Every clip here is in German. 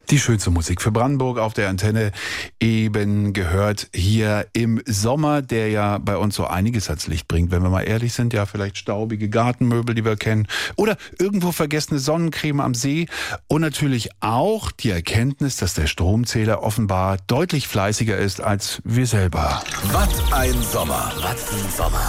Die schönste Musik für Brandenburg auf der Antenne eben gehört hier im Sommer, der ja bei uns so einiges ans Licht bringt. Wenn wir mal ehrlich sind, ja vielleicht staubige Gartenmöbel, die wir kennen oder irgendwo vergessene Sonnencreme am See und natürlich auch die Erkenntnis, dass der Stromzähler offenbar deutlich fleißiger ist als wir selber. Was ein Sommer, was ein Sommer.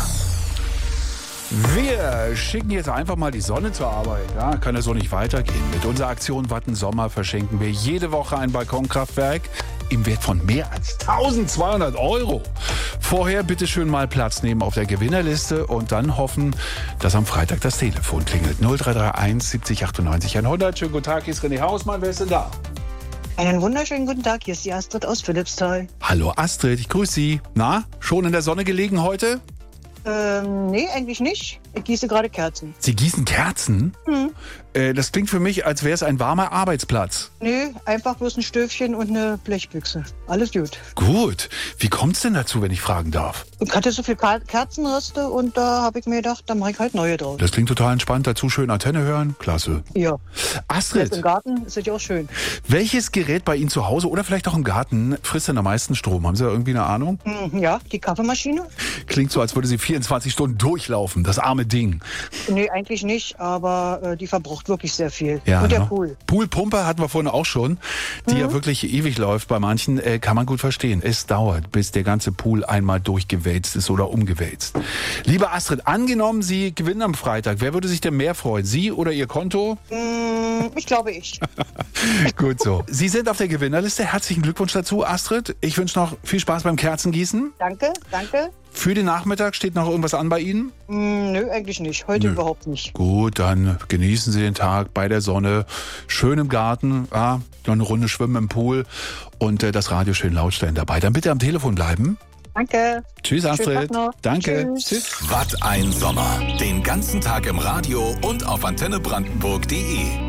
Wir schicken jetzt einfach mal die Sonne zur Arbeit. Ja, kann ja so nicht weitergehen. Mit unserer Aktion Watten Sommer verschenken wir jede Woche ein Balkonkraftwerk im Wert von mehr als 1.200 €. Vorher bitte schön mal Platz nehmen auf der Gewinnerliste und dann hoffen, dass am Freitag das Telefon klingelt. 0331 70 98 100. Schönen guten Tag, hier ist René Hausmann. Wer ist denn da? Einen wunderschönen guten Tag, hier ist die Astrid aus Philippsthal. Hallo Astrid, ich grüße Sie. Na, schon in der Sonne gelegen heute? Nee, eigentlich nicht. Ich gieße gerade Kerzen. Sie gießen Kerzen? Hm. Das klingt für mich, als wäre es ein warmer Arbeitsplatz. Nee, einfach bloß ein Stöfchen und eine Blechbüchse. Alles gut. Gut. Wie kommt's denn dazu, wenn ich fragen darf? Ich hatte so viel Kerzenreste und da habe ich mir gedacht, da mache ich halt neue draus. Das klingt total entspannt. Dazu schön Antenne hören. Klasse. Ja. Astrid, Im Garten ist das ja auch schön. welches Gerät bei Ihnen zu Hause oder vielleicht auch im Garten frisst denn am meisten Strom? Haben Sie da irgendwie eine Ahnung? Ja, die Kaffeemaschine? Klingt so, als würde sie 24 Stunden durchlaufen. Das arme Ding. Nee, eigentlich nicht, aber die verbraucht wirklich sehr viel. Ja, und der ne? Pool. Poolpumpe hatten wir vorhin auch schon, die ja wirklich ewig läuft. Bei manchen kann man gut verstehen. Es dauert, bis der ganze Pool einmal durchgewälzt ist oder umgewälzt. Liebe Astrid, angenommen, Sie gewinnen am Freitag. Wer würde sich denn mehr freuen? Sie oder Ihr Konto? Ich glaube ich. Gut so. Sie sind auf der Gewinnerliste. Herzlichen Glückwunsch dazu, Astrid. Ich wünsche noch viel Spaß beim Kerzengießen. Danke. Für den Nachmittag steht noch irgendwas an bei Ihnen? Nö, eigentlich nicht. Heute überhaupt nicht. Gut, dann genießen Sie den Tag bei der Sonne, schön im Garten, ja, noch eine Runde schwimmen im Pool und das Radio schön laut stellen dabei. Dann bitte am Telefon bleiben. Danke. Tschüss, Schönen Astrid. Tag noch. Danke. Tschüss. Was ein Sommer. Den ganzen Tag im Radio und auf antennebrandenburg.de.